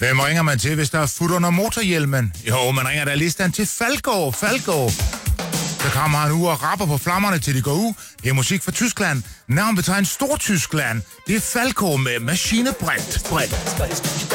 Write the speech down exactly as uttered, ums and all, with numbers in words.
Hvem ringer man til, hvis der er fut under motorhjelmen? Jo, man ringer da listan til Falkgaard. Falkgaard. Så kommer han ud og rapper på flammerne, til de går ud. Det er musik fra Tyskland. Navn betegner Stortyskland. Det er Falkgaard med Maschine Brent. Brent.